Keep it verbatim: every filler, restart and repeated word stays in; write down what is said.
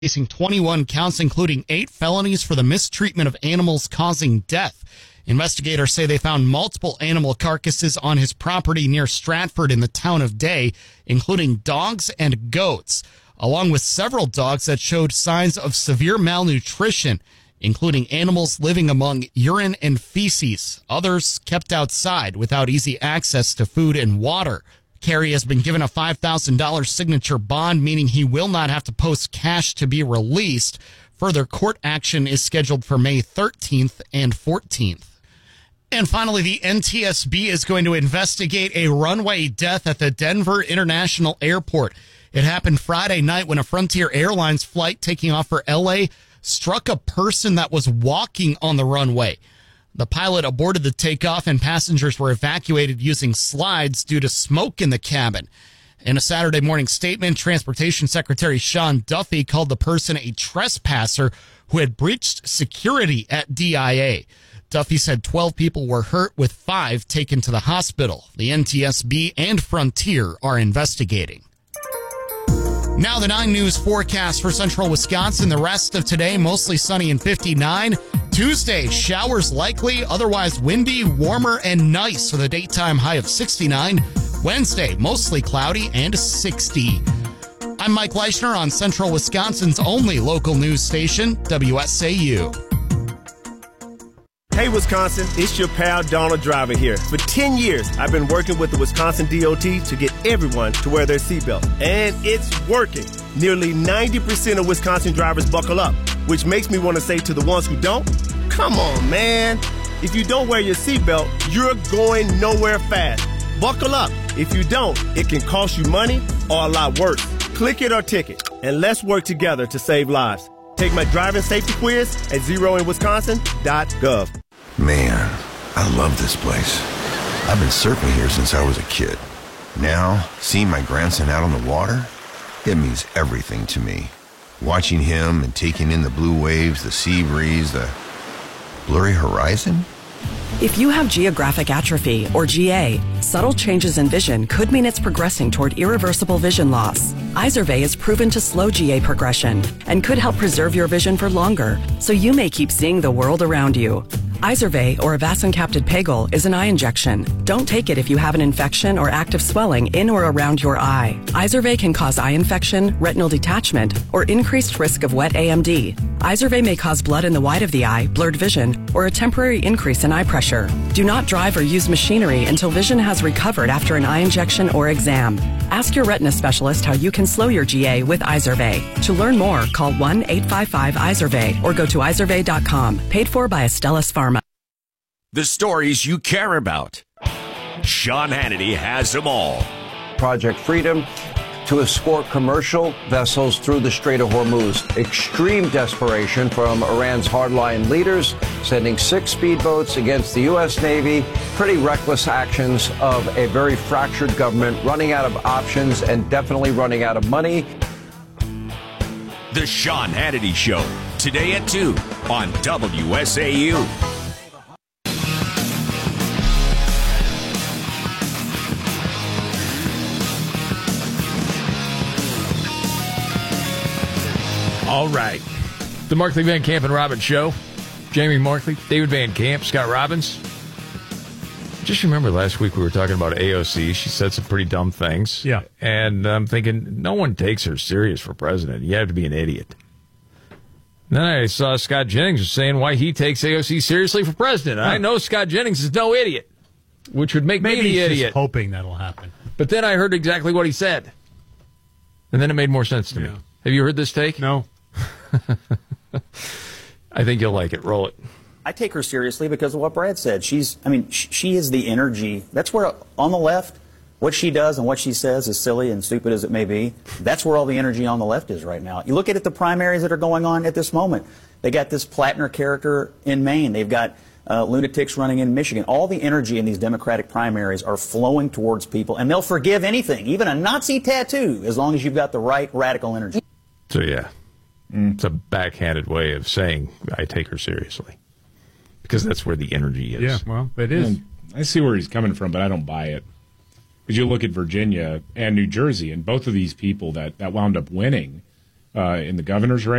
facing twenty-one counts, including eight felonies for the mistreatment of animals causing death. Investigators say they found multiple animal carcasses on his property near Stratford in the town of Day, including dogs and goats, along with several dogs that showed signs of severe malnutrition, including animals living among urine and feces, others kept outside without easy access to food and water. Kerry has been given a five thousand dollars signature bond, meaning he will not have to post cash to be released. Further court action is scheduled for May thirteenth and fourteenth. And finally, the N T S B is going to investigate a runway death at the Denver International Airport. It happened Friday night when a Frontier Airlines flight taking off for L A struck a person that was walking on the runway. The pilot aborted the takeoff and passengers were evacuated using slides due to smoke in the cabin. In a Saturday morning statement, Transportation Secretary Sean Duffy called the person a trespasser who had breached security at D I A. Duffy said twelve people were hurt, with five taken to the hospital. The N T S B and Frontier are investigating. Now the nine News forecast for central Wisconsin. The rest of today, mostly sunny and fifty-nine. Tuesday, showers likely, otherwise windy, warmer, and nice with a daytime high of sixty-nine. Wednesday, mostly cloudy and sixty. I'm Mike Leischner on central Wisconsin's only local news station, W S A U. Hey Wisconsin, it's your pal Donald Driver here. For ten years, I've been working with the Wisconsin D O T to get everyone to wear their seatbelt. And it's working. Nearly ninety percent of Wisconsin drivers buckle up, which makes me want to say to the ones who don't, come on, man. If you don't wear your seatbelt, you're going nowhere fast. Buckle up. If you don't, it can cost you money or a lot worse. Click it or ticket, and let's work together to save lives. Take my driving safety quiz at zero in wisconsin dot gov. Man, I love this place. I've been surfing here since I was a kid. Now, seeing my grandson out on the water, it means everything to me. Watching him and taking in the blue waves, the sea breeze, the blurry horizon. If you have geographic atrophy, or G A, subtle changes in vision could mean it's progressing toward irreversible vision loss. Izervay is proven to slow G A progression and could help preserve your vision for longer, so you may keep seeing the world around you. Izervay, or avacincaptad pegol, is an eye injection. Don't take it if you have an infection or active swelling in or around your eye. Izervay can cause eye infection, retinal detachment, or increased risk of wet A M D. Izervay may cause blood in the white of the eye, blurred vision, or a temporary increase in eye pressure. Do not drive or use machinery until vision has recovered after an eye injection or exam. Ask your retina specialist how you can slow your G A with Izervay. To learn more, call one eight five five Izervay or go to izervay dot com. Paid for by Astellas Pharma. The stories you care about. Sean Hannity has them all. Project Freedom to escort commercial vessels through the Strait of Hormuz. Extreme desperation from Iran's hardline leaders, sending six speedboats against the U S Navy. Pretty reckless actions of a very fractured government, running out of options and definitely running out of money. The Sean Hannity Show, today at two on W S A U. All right. The Markley, Van Camp, and Robbins Show. Jamie Markley, David Van Camp, Scott Robbins. Just remember last week we were talking about A O C. She said some pretty dumb things. Yeah. And I'm thinking, no one takes her serious for president. You have to be an idiot. And then I saw Scott Jennings saying why he takes A O C seriously for president. I know Scott Jennings is no idiot, which would make Maybe me the he's idiot. Just hoping that'll happen. But then I heard exactly what he said. And then it made more sense to Yeah. me. Have you heard this take? No. I think you'll like it. Roll it. I take her seriously because of what Brad said. She's, I mean, sh- she is the energy. That's where, on the left, what she does and what she says, as silly and stupid as it may be, that's where all the energy on the left is right now. You look at it, the primaries that are going on at this moment. They got this Plattner character in Maine. They've got uh, lunatics running in Michigan. All the energy in these Democratic primaries are flowing towards people, and they'll forgive anything, even a Nazi tattoo, as long as you've got the right radical energy. So, yeah. It's a backhanded way of saying I take her seriously. Because that's where the energy is. Yeah, well, it is. And I see where he's coming from, but I don't buy it. Because you look at Virginia and New Jersey, and both of these people that, that wound up winning, uh, in the governor's race.